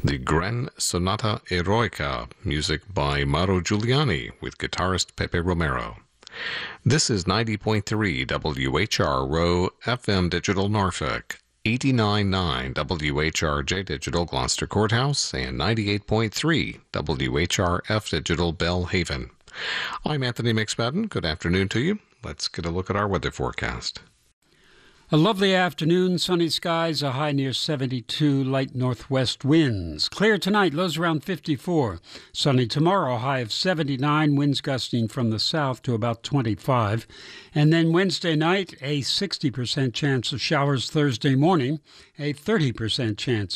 the Gran Sonata Eroica, music by Mauro Giuliani with guitarist Pepe Romero. This is 90.3 WHRO FM Digital Norfolk, 89.9 WHRJ Digital Gloucester Courthouse, and 98.3 WHRF Digital Bellhaven. I'm Anthony McSpadden. Good afternoon to you. Let's get a look at our weather forecast. A lovely afternoon, sunny skies, a high near 72, light northwest winds. Clear tonight, lows around 54. Sunny tomorrow, high of 79, winds gusting from the south to about 25. And then Wednesday night, a 60% chance of showers. Thursday morning, a 30% chance